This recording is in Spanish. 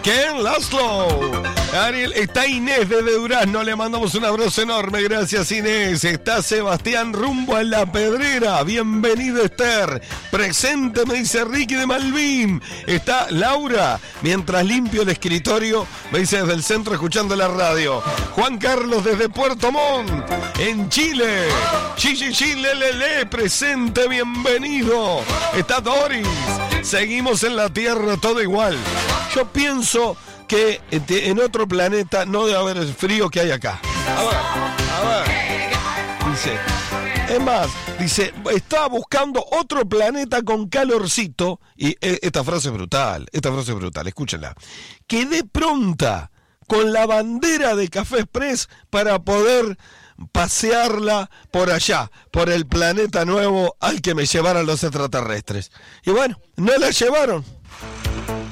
Ken Laszlo. Ariel, está Inés desde Durazno, le mandamos un abrazo enorme, gracias Inés. Está Sebastián rumbo a La Pedrera, bienvenido Esther. Presente, me dice Ricky de Malvin. Está Laura, mientras limpio el escritorio, me dice desde el centro escuchando la radio. Juan Carlos desde Puerto Montt, en Chile. Chile, presente, bienvenido. Está Doris, seguimos en la Tierra, todo igual. Yo pienso que en otro planeta no debe haber el frío que hay acá. A ver. Dice, es más, dice, estaba buscando otro planeta con calorcito, y esta frase es brutal, escúchenla. Quedé pronta con la bandera de Café Express para poder pasearla por allá, por el planeta nuevo al que me llevaran los extraterrestres. Y bueno, no la llevaron.